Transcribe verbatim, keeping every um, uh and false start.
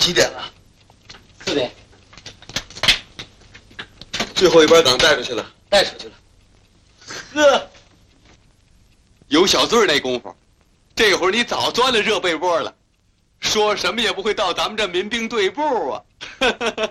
几点了？ 四点。 最后一班岗带出去了， 带出去了。 呵， 有小醉那功夫，这会儿你早钻了热被窝了，说什么也不会到咱们这民兵队部啊。